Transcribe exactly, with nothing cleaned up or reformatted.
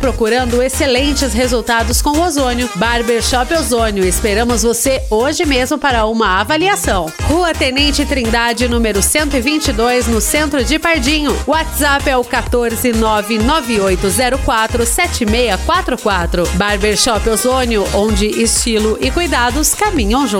procurando excelentes resultados com o ozônio. Barbershop Ozônio, esperamos você hoje mesmo para uma avaliação. Rua Tenente Trindade, número cento e vinte e dois, no centro de Pardinho. WhatsApp é o quatorze nove nove oito zero quatro sete seis quatro quatro. Barbershop Ozônio, onde estilo e cuidados caminham juntos.